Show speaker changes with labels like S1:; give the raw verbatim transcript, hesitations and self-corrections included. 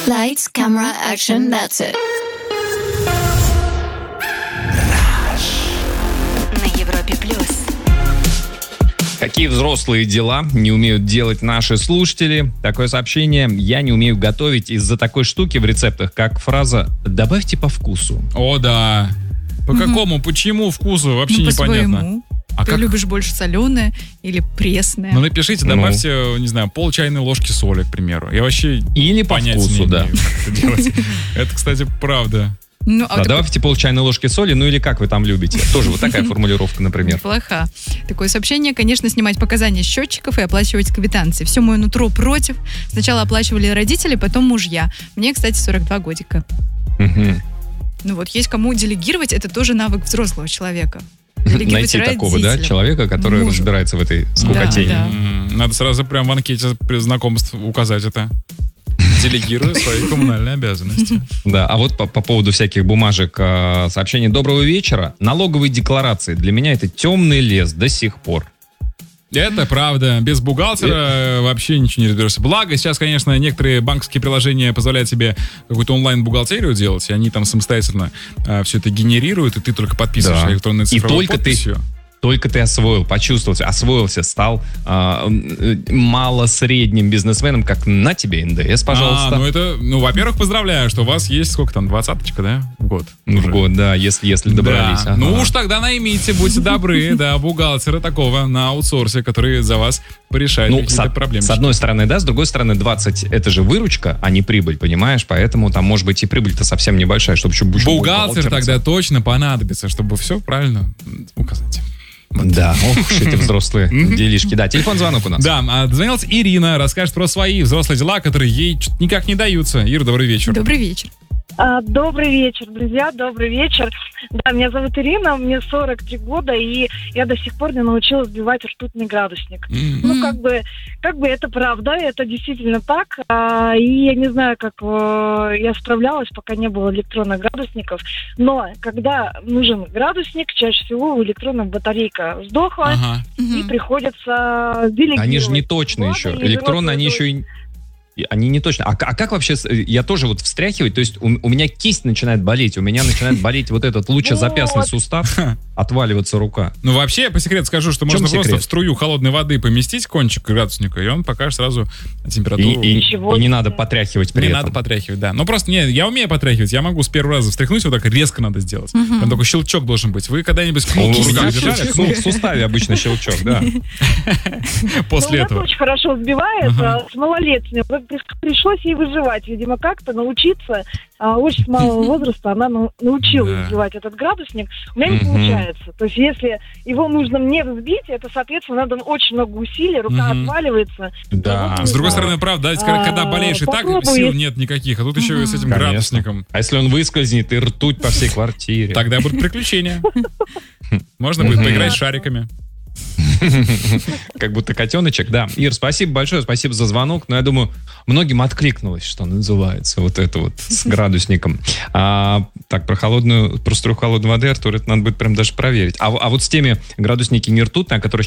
S1: Lights, camera, action, that's it.
S2: На Европе плюс.
S3: Какие взрослые дела не умеют делать наши слушатели? Такое сообщение: я не умею готовить из-за такой штуки в рецептах, как фраза «добавьте по вкусу».
S4: О, да. По mm-hmm. какому, почему вкусу, вообще
S5: ну,
S4: непонятно.
S5: По-своему.
S4: А
S5: Ты
S4: как?
S5: любишь больше соленое или пресное?
S4: Ну, напишите, добавьте, ну. не знаю, пол чайной ложки соли, к примеру. Я вообще
S3: Или по вкусу, да.
S4: Как это делать. Это, кстати, правда.
S5: Ну, а
S3: да,
S5: ты...
S3: добавьте пол чайной ложки соли, ну или как вы там любите. Тоже вот такая формулировка, например.
S5: Неплохо. Такое сообщение: конечно, снимать показания счетчиков и оплачивать квитанции. Все мое нутро против. Сначала оплачивали родители, потом мужья. Мне, кстати, сорок два годика.
S3: Угу.
S5: Ну вот, есть кому делегировать, это тоже навык взрослого человека.
S3: Найти такого, родителям. Да, человека, который Мужу. разбирается в этой скукотень.
S5: Да, да.
S4: Надо сразу прям в анкете при знакомстве указать это. Делегирую свои коммунальные обязанности.
S3: Да, а вот по, по поводу всяких бумажек, сообщение «Доброго вечера». Налоговые декларации. Для меня это темный лес до сих пор.
S4: Это правда. Без бухгалтера это... вообще ничего не разберешься. Благо, сейчас, конечно, некоторые банковские приложения позволяют себе какую-то онлайн-бухгалтерию делать, и они там самостоятельно э, все это генерируют, и ты только подписываешь да. электронную цифровую
S3: и только
S4: подписью.
S3: Ты... Только ты освоил, почувствовался, освоился, стал э, мало-средним бизнесменом, как на тебе эн дэ эс, пожалуйста.
S4: А, ну это, ну, во-первых, поздравляю, что у вас есть, сколько там, двадцаточка, да, в год?
S3: В уже. год, да, если, если добрались.
S4: Да. Ага. Ну уж тогда наймите, будьте добры, да, бухгалтера такого на аутсорсе, который за вас порешает ну, какие-то проблемы.
S3: С одной стороны, да, с другой стороны, двадцать это же выручка, а не прибыль, понимаешь? Поэтому там, может быть, и прибыль-то совсем небольшая, чтобы еще больше
S4: бухгалтер тогда точно понадобится, чтобы все правильно указать.
S3: Вот. Да, ох, эти взрослые делишки. Да, телефон звонок у нас.
S4: Да, дозвонилась Ирина, расскажет про свои взрослые дела, которые ей никак не даются. Ира, добрый вечер.
S5: Добрый вечер.
S6: А, добрый вечер, друзья, добрый вечер. Да, меня зовут Ирина, мне сорок три года, и я до сих пор не научилась сбивать ртутный градусник. Mm-hmm. Ну, как бы, как бы это правда, это действительно так. А, и я не знаю, как а, я справлялась, пока не было электронных градусников. Но когда нужен градусник, чаще всего у электронная батарейка сдохла, ага. и mm-hmm. приходится делегировать.
S3: Они же не точные еще. Электронные, они еще и... Они не точно. А, а как вообще, я тоже вот встряхивать, то есть у, у меня кисть начинает болеть, у меня начинает болеть вот этот лучезапястный сустав, отваливаться рука.
S4: Ну вообще, я по секрету скажу, что можно просто в струю холодной воды поместить кончик градусника, и он покажет сразу температуру.
S3: И, и, и не надо потряхивать при
S4: не
S3: этом.
S4: Не надо потряхивать, да. Ну просто, не, я умею потряхивать, я могу с первого раза встряхнуть, вот так резко надо сделать. Угу. Прям такой щелчок должен быть. Вы когда-нибудь кнопку в руках держали?
S3: Ну, в суставе обычно щелчок, да.
S4: После этого.
S6: Очень хорошо сбивает, с малолетним. Пришлось ей выживать, видимо, как-то научиться. А очень с малого возраста она научилась да. сбивать этот градусник. У меня не mm-hmm. получается. То есть, если его нужно мне взбить, это, соответственно, надо очень много усилий, рука mm-hmm. отваливается.
S3: Да.
S4: Вот, с другой стороны, правда, да, когда болеешь и так, сил нет никаких, а тут еще mm-hmm. с этим Конечно. градусником.
S3: А если он выскользнет и ртуть по всей квартире?
S4: Тогда будут приключения. Можно будет поиграть с шариками.
S3: Как будто котеночек, да. Ир, спасибо большое, спасибо за звонок. Но я думаю, многим откликнулось, что называется, вот это вот с градусником. А, так, про холодную, про струю холодной воды, Артур, это надо будет прям даже проверить. А, а вот с теми градусники не ртутные, о которых